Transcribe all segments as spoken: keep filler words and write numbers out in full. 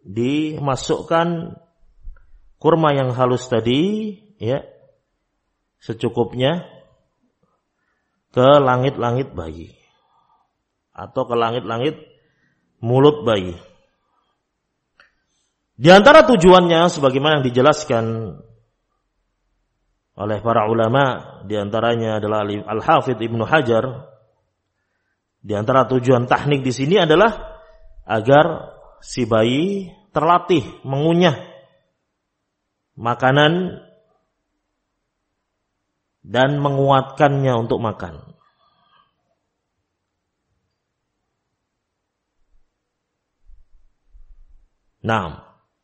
dimasukkan kurma yang halus tadi, ya, secukupnya ke langit-langit bayi atau ke langit-langit mulut bayi. Di antara tujuannya sebagaimana yang dijelaskan oleh para ulama, di antaranya adalah Al-Hafidz Ibnu Hajar, di antara tujuan tahnik di sini adalah agar si bayi terlatih mengunyah makanan dan menguatkannya untuk makan. Nah,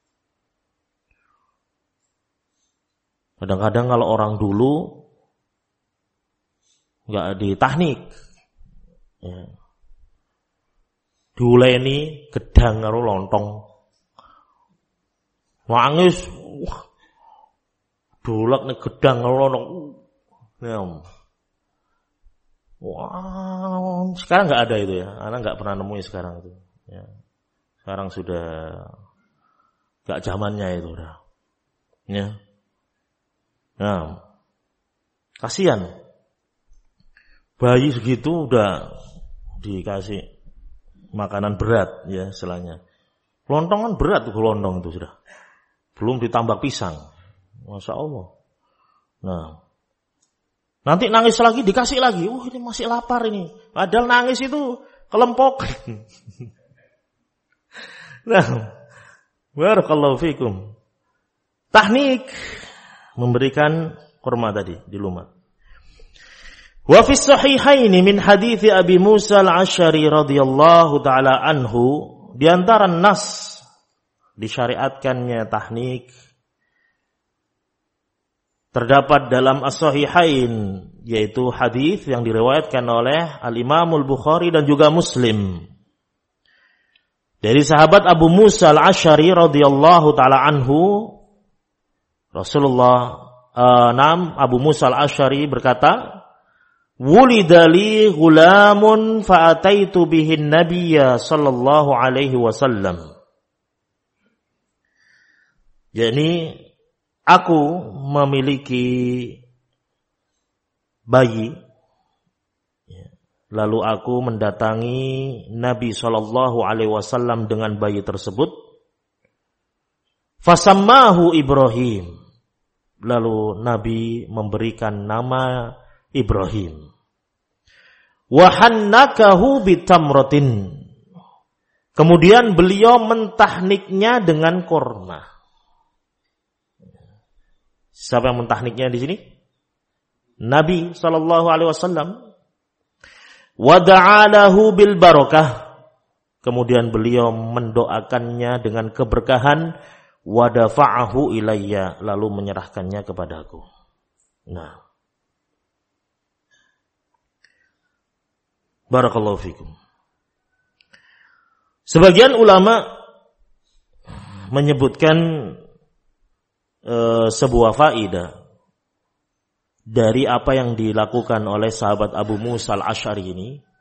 kadang-kadang kalau orang dulu nggak ditahnik, ya, diuleni gedang karo lontong, nangis, wah, dolak nih gedang karo lontong, ya. Wah, sekarang nggak ada itu ya, anak nggak pernah nemuin sekarang itu, ya. Sekarang sudah nggak zamannya itu udah, ya. Nah, kasihan bayi segitu udah dikasih makanan berat, ya, istilahnya. Lontong kan berat tuh, lontong itu sudah. Belum ditambah pisang. Masya Allah. Nah, nanti nangis lagi dikasih lagi. Oh, ini masih lapar ini. Padahal nangis itu kelempok. Nah, barakallahu fikum. Tahnik memberikan kurma tadi di lumat. Wa fi sahihaini min hadithi Abi Musa al-Asy'ari radhiyallahu taala anhu, di antara nas disyariatkannya tahnik terdapat dalam as-sahihain, yaitu hadis yang diriwayatkan oleh Al-Imam Al-Bukhari dan juga Muslim dari sahabat Abu Musa al-Asy'ari radhiyallahu taala anhu. Rasulullah uh, nam Abu Musa al-Asy'ari berkata, "Wulidali ghulamun fa'ataitu bihin nabiyya sallallahu alaihi wasallam." Yakni aku memiliki bayi, lalu aku mendatangi Nabi sallallahu alaihi wasallam dengan bayi tersebut. Fasammahu Ibrahim. Lalu Nabi memberikan nama Ibrahim. Wa hannakahu bitamratin. Kemudian beliau mentahniknya dengan korma. Siapa yang mentahniknya di sini? Nabi sallallahu alaihi wasallam. Wa da'alahu bil barakah. Kemudian beliau mendoakannya dengan keberkahan. Wa dafa'ahu ilayya, lalu menyerahkannya kepadaku. Nah, barakallahu fikum. Sebagian ulama menyebutkan e, sebuah faidah dari apa yang dilakukan oleh sahabat Abu Musa al-Asy'ari ini,